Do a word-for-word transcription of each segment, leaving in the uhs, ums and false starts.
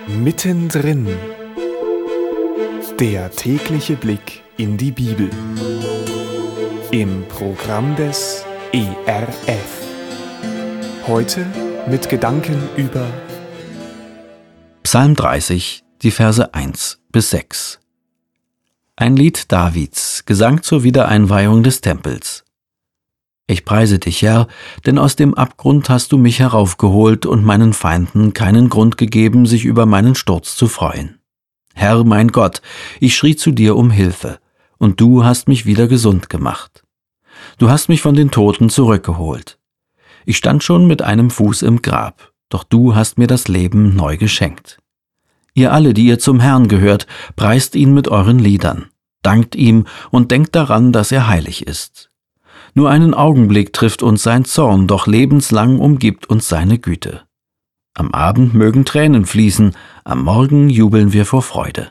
Mittendrin. Der tägliche Blick in die Bibel. Im Programm des E R F. Heute mit Gedanken über Psalm dreißig, die Verse eins bis sechs. Ein Lied Davids, Gesang zur Wiedereinweihung des Tempels. Ich preise dich, Herr, denn aus dem Abgrund hast du mich heraufgeholt und meinen Feinden keinen Grund gegeben, sich über meinen Sturz zu freuen. Herr, mein Gott, ich schrie zu dir um Hilfe, und du hast mich wieder gesund gemacht. Du hast mich von den Toten zurückgeholt. Ich stand schon mit einem Fuß im Grab, doch du hast mir das Leben neu geschenkt. Ihr alle, die ihr zum Herrn gehört, preist ihn mit euren Liedern, dankt ihm und denkt daran, dass er heilig ist. Nur einen Augenblick trifft uns sein Zorn, doch lebenslang umgibt uns seine Güte. Am Abend mögen Tränen fließen, am Morgen jubeln wir vor Freude.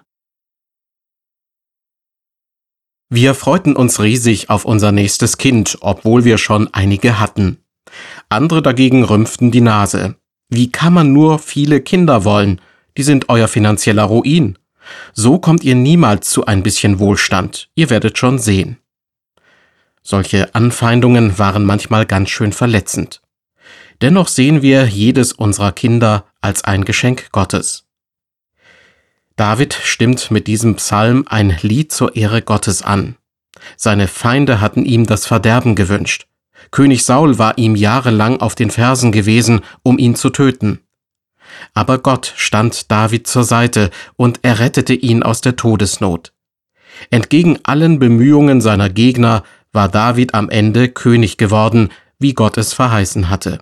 Wir freuten uns riesig auf unser nächstes Kind, obwohl wir schon einige hatten. Andere dagegen rümpften die Nase. Wie kann man nur viele Kinder wollen? Die sind euer finanzieller Ruin. So kommt ihr niemals zu ein bisschen Wohlstand. Ihr werdet schon sehen. Solche Anfeindungen waren manchmal ganz schön verletzend. Dennoch sehen wir jedes unserer Kinder als ein Geschenk Gottes. David stimmt mit diesem Psalm ein Lied zur Ehre Gottes an. Seine Feinde hatten ihm das Verderben gewünscht. König Saul war ihm jahrelang auf den Fersen gewesen, um ihn zu töten. Aber Gott stand David zur Seite und er rettete ihn aus der Todesnot. Entgegen allen Bemühungen seiner Gegner war David am Ende König geworden, wie Gott es verheißen hatte.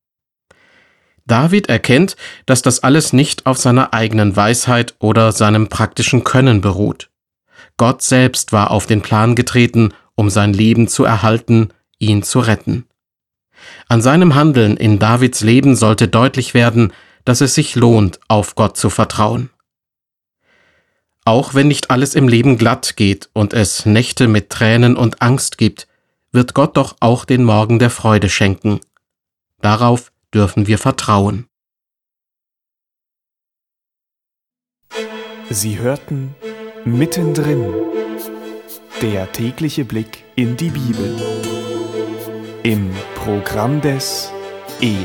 David erkennt, dass das alles nicht auf seiner eigenen Weisheit oder seinem praktischen Können beruht. Gott selbst war auf den Plan getreten, um sein Leben zu erhalten, ihn zu retten. An seinem Handeln in Davids Leben sollte deutlich werden, dass es sich lohnt, auf Gott zu vertrauen. Auch wenn nicht alles im Leben glatt geht und es Nächte mit Tränen und Angst gibt, wird Gott doch auch den Morgen der Freude schenken. Darauf dürfen wir vertrauen. Sie hörten Mittendrin. Der tägliche Blick in die Bibel. Im Programm des E